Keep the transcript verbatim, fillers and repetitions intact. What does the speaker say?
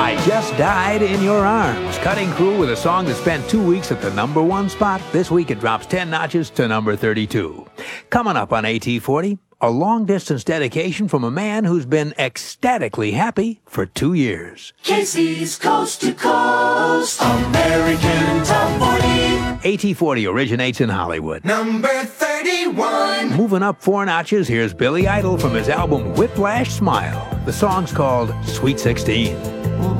I Just Died in Your Arms. Cutting Crew with a song that spent two weeks at the number one spot. This week it drops ten notches to number thirty-two. Coming up on A T forty, a long-distance dedication from a man who's been ecstatically happy for two years. Casey's Coast to Coast American Top forty. A T forty originates in Hollywood. Number thirty-one. Moving up four notches, here's Billy Idol from his album Whiplash Smile. The song's called Sweet sixteen.